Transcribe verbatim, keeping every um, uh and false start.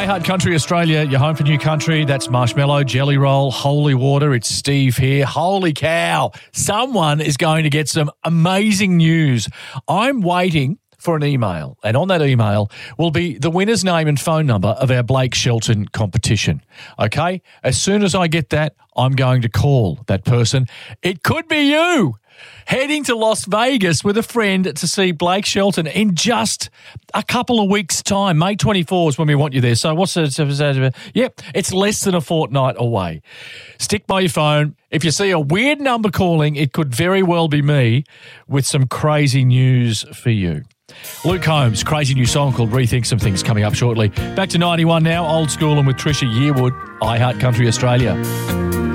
Heart Country Australia, your home for new country. That's Marshmallow, Jelly Roll, Holy Water. It's Steve here. Holy cow. Someone is going to get some amazing news. I'm waiting for an email, and on that email will be the winner's name and phone number of our Blake Shelton competition. Okay? As soon as I get that, I'm going to call that person. It could be you. Heading to Las Vegas with a friend to see Blake Shelton in just a couple of weeks' time. May twenty-fourth is when we want you there. So what's the... Yep, it's less than a fortnight away. Stick by your phone. If you see a weird number calling, it could very well be me with some crazy news for you. Luke Combs, crazy new song called Rethink Some Things coming up shortly. Back to ninety-one now, old school and with Trisha Yearwood, I Heart Country Australia.